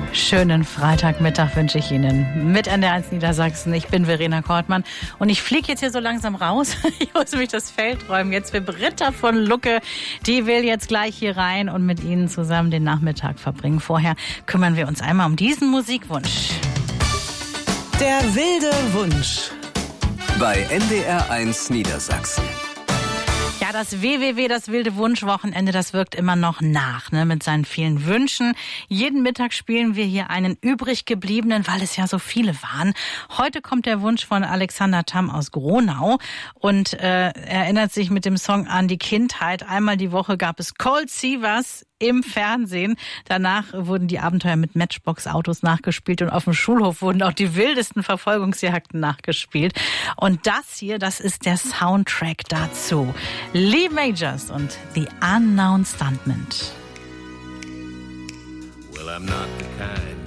Schönen Freitagmittag wünsche ich Ihnen mit NDR1 Niedersachsen. Ich bin Verena Kortmann und ich fliege jetzt hier so langsam raus. Ich muss mich das Feld räumen jetzt für Britta von Lucke. Die will jetzt gleich hier rein und mit Ihnen zusammen den Nachmittag verbringen. Vorher kümmern wir uns einmal um diesen Musikwunsch. Der wilde Wunsch. Bei NDR1 Niedersachsen. Ja, das WWW, das wilde Wunschwochenende, das wirkt immer noch nach, ne, mit seinen vielen Wünschen. Jeden Mittag spielen wir hier einen übrig gebliebenen, weil es ja so viele waren. Heute kommt der Wunsch von Alexander Tamm aus Gronau und erinnert sich mit dem Song an die Kindheit. Einmal die Woche gab es Cold Seavers im Fernsehen. Danach wurden die Abenteuer mit Matchbox-Autos nachgespielt und auf dem Schulhof wurden auch die wildesten Verfolgungsjagden nachgespielt. Und das hier, das ist der Soundtrack dazu. Lee Majors und The Unknown Stuntman. Well, I'm not the kind